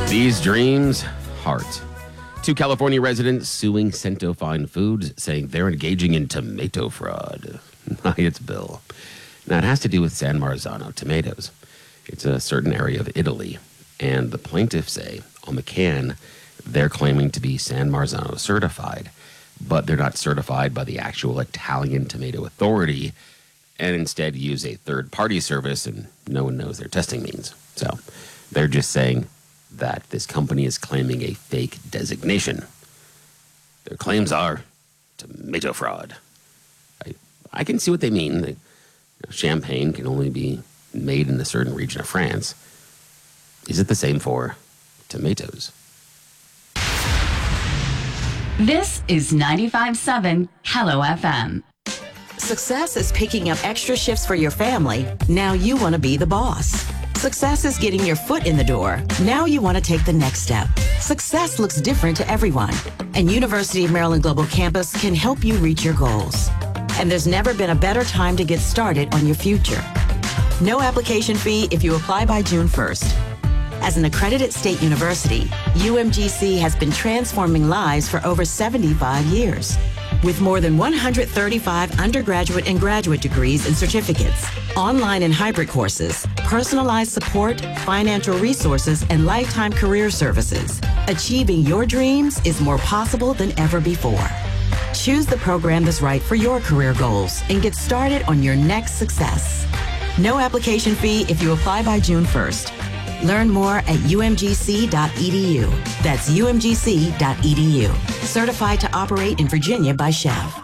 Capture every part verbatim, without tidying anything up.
These dreams, heart. Two California residents suing Cento Fine Foods, saying they're engaging in tomato fraud. Hi, it's Bill. Now, it has to do with San Marzano tomatoes. It's a certain area of Italy, and the plaintiffs say on the can they're claiming to be San Marzano certified, but they're not certified by the actual Italian Tomato Authority, and instead use a third-party service, and no one knows their testing means. So they're just saying that this company is claiming a fake designation. Their claims are tomato fraud. I, I can see what they mean. They, you know, champagne can only be made in a certain region of France. Is it the same for tomatoes? This is ninety-five point seven Hello F M. Success is picking up extra shifts for your family. Now you want to be the boss. Success is getting your foot in the door. Now you want to take the next step. Success looks different to everyone, and University of Maryland Global Campus can help you reach your goals. And there's never been a better time to get started on your future. No application fee if you apply by June first. As an accredited state university, U M G C has been transforming lives for over seventy-five years. With more than one hundred thirty-five undergraduate and graduate degrees and certificates, online and hybrid courses, personalized support, financial resources, and lifetime career services, achieving your dreams is more possible than ever before. Choose the program that's right for your career goals and get started on your next success. No application fee if you apply by June first. Learn more at U M G C dot E D U. That's U M G C dot E D U. Certified to operate in Virginia by Chev.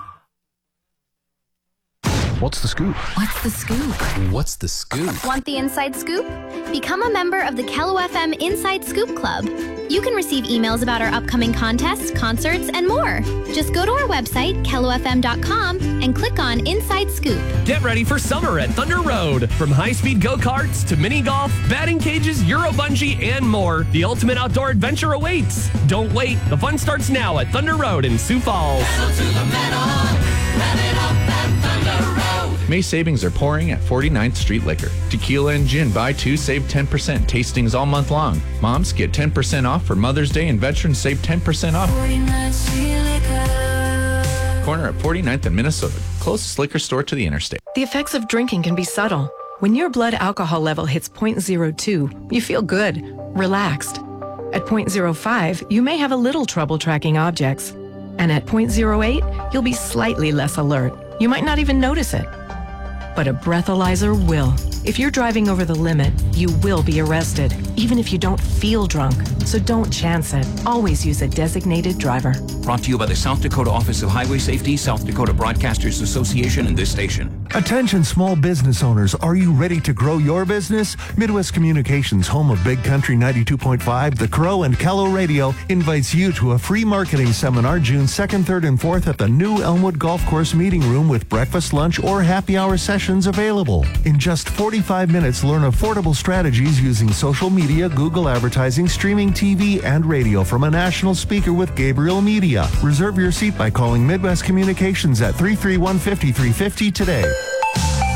What's the scoop? What's the scoop? What's the scoop? Want the inside scoop? Become a member of the Kello F M Inside Scoop Club. You can receive emails about our upcoming contests, concerts, and more. Just go to our website, kello f m dot com, and click on Inside Scoop. Get ready for summer at Thunder Road. From high-speed go-karts to mini golf, batting cages, Euro bungee, and more, the ultimate outdoor adventure awaits. Don't wait. The fun starts now at Thunder Road in Sioux Falls. Pedal to the metal. Rev it up at Thunder Road. May savings are pouring at forty-ninth Street Liquor. Tequila and gin, buy two, save ten percent. Tastings all month long. Moms get ten percent off for Mother's Day, and veterans save ten percent off. forty-ninth Street Liquor. Corner at forty-ninth and Minnesota. Closest liquor store to the interstate. The effects of drinking can be subtle. When your blood alcohol level hits zero point zero two, you feel good, relaxed. At zero point zero five, you may have a little trouble tracking objects. And at zero point zero eight, you'll be slightly less alert. You might not even notice it. But a breathalyzer will. If you're driving over the limit, you will be arrested, even if you don't feel drunk. So don't chance it. Always use a designated driver. Brought to you by the South Dakota Office of Highway Safety, South Dakota Broadcasters Association, and this station. Attention small business owners, are you ready to grow your business? Midwest Communications, home of Big Country ninety-two point five, The Crow, and Kello Radio, invites you to a free marketing seminar June second, third, and fourth at the new Elmwood Golf Course Meeting Room with breakfast, lunch, or happy hour sessions available. In just forty-five minutes, learn affordable strategies using social media, Google advertising, streaming T V, and radio from a national speaker with Gabriel Media. Reserve your seat by calling Midwest Communications at three three one, five three five zero today.